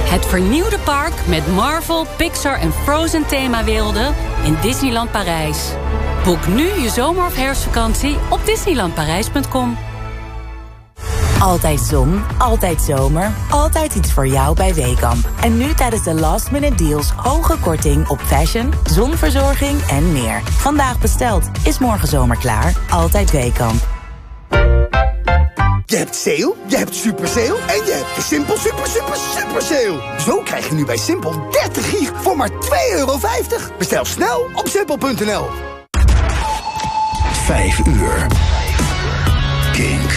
Het vernieuwde park met Marvel, Pixar en Frozen themawerelden in Disneyland Parijs. Boek nu je zomer- of herfstvakantie op disneylandparijs.com. Altijd zon, altijd zomer, altijd iets voor jou bij Weekamp. En nu tijdens de last minute deals hoge korting op fashion, zonverzorging en meer. Vandaag besteld, is morgen zomer klaar. Altijd Weekamp. Je hebt sale, je hebt super sale en je hebt de Simpel super sale. Zo krijg je nu bij Simpel 30 gig voor maar €2,50. Bestel snel op simpel.nl. 5 uur. Kink.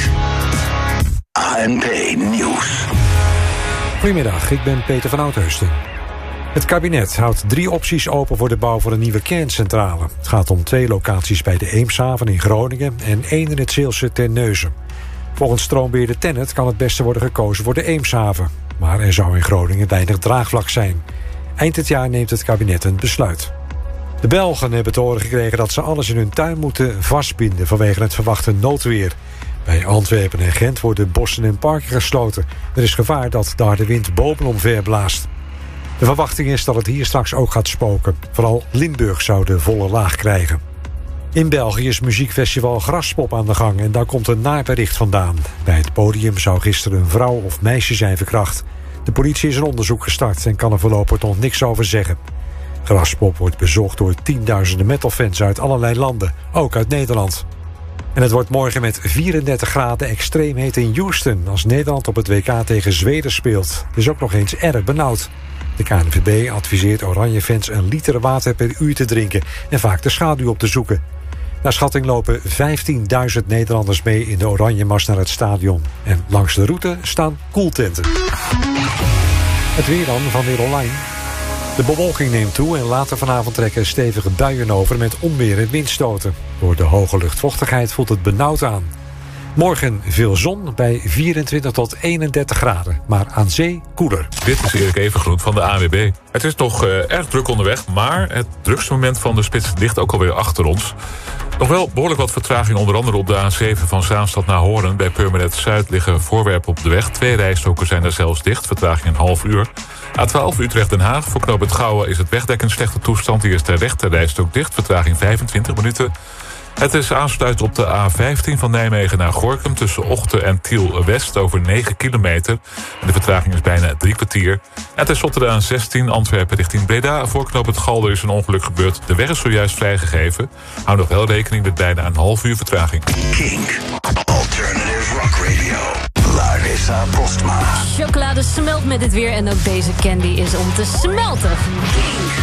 ANP Nieuws. Goedemiddag, ik ben Peter van Oudheusden. Het kabinet houdt 3 opties open voor de bouw van een nieuwe kerncentrale. Het gaat om 2 locaties bij de Eemshaven in Groningen en 1 in het Zeelse Terneuzen. Volgens stroombeheerder TenneT kan het beste worden gekozen voor de Eemshaven. Maar er zou in Groningen weinig draagvlak zijn. Eind dit jaar neemt het kabinet een besluit. De Belgen hebben te horen gekregen dat ze alles in hun tuin moeten vastbinden vanwege het verwachte noodweer. Bij Antwerpen en Gent worden bossen en parken gesloten. Er is gevaar dat de harde wind bomen omver blaast. De verwachting is dat het hier straks ook gaat spoken. Vooral Limburg zou de volle laag krijgen. In België is muziekfestival Graspop aan de gang en daar komt een naar bericht vandaan. Bij het podium zou gisteren een vrouw of meisje zijn verkracht. De politie is een onderzoek gestart en kan er voorlopig nog niks over zeggen. Graspop wordt bezocht door tienduizenden metalfans uit allerlei landen, ook uit Nederland. En het wordt morgen met 34 graden extreem heet in Houston als Nederland op het WK tegen Zweden speelt. Het is ook nog eens erg benauwd. De KNVB adviseert Oranje-fans 1 liter water per uur te drinken en vaak de schaduw op te zoeken. Naar schatting lopen 15.000 Nederlanders mee in de Oranje-mars naar het stadion. En langs de route staan koeltenten. Het weer dan van Weer Online. De bewolking neemt toe en later vanavond trekken stevige buien over met onweer en windstoten. Door de hoge luchtvochtigheid voelt het benauwd aan. Morgen veel zon bij 24 tot 31 graden, maar aan zee koeler. Dit is Erik Evengroen van de ANWB. Het is nog erg druk onderweg, maar het drukste moment van de spits ligt ook alweer achter ons. Nog wel behoorlijk wat vertraging, onder andere op de A7 van Zaanstad naar Hoorn. Bij Purmerend Zuid liggen voorwerpen op de weg. 2 rijstroken zijn er zelfs dicht, vertraging een half uur. A12 Utrecht-Den Haag, voor knooppunt Gouwen is het wegdek in slechte toestand. Hier is de rechter rijstrook dicht, vertraging 25 minuten. Het is aansluiten op de A15 van Nijmegen naar Gorinchem tussen Ochten en Tiel-West over 9 kilometer. En de vertraging is bijna 3 kwartier. En tenslotte de A16 Antwerpen richting Breda. Voor knooppunt Galder is een ongeluk gebeurd. De weg is zojuist vrijgegeven. Hou nog wel rekening met bijna een half uur vertraging. Kink. Alternative Rock Radio. Larissa Postma. Chocolade smelt met het weer en ook deze candy is om te smelten.